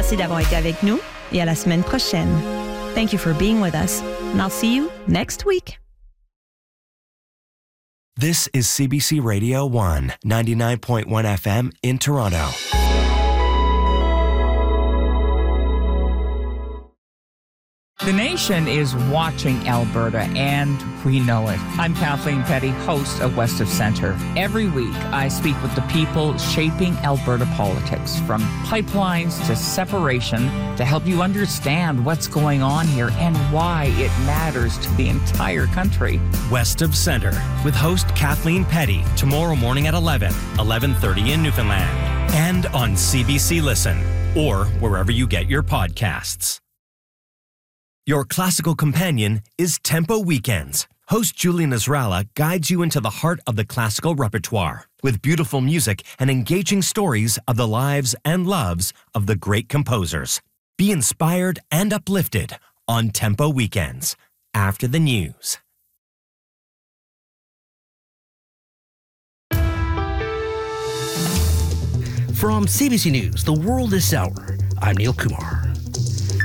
Merci d'avoir été avec nous et à la semaine prochaine. Thank you for being with us, and I'll see you next week. This is CBC Radio 1, 99.1 FM in Toronto. The nation is watching Alberta, and we know it. I'm Kathleen Petty, host of West of Centre. Every week, I speak with the people shaping Alberta politics, from pipelines to separation, to help you understand what's going on here and why it matters to the entire country. West of Centre, with host Kathleen Petty, tomorrow morning at 11:30 in Newfoundland, and on CBC Listen, or wherever you get your podcasts. Your classical companion is Tempo Weekends. Host Julie Nasrallah guides you into the heart of the classical repertoire with beautiful music and engaging stories of the lives and loves of the great composers. Be inspired and uplifted on Tempo Weekends after the news. From CBC News, The World This Hour, I'm Neil Kumar.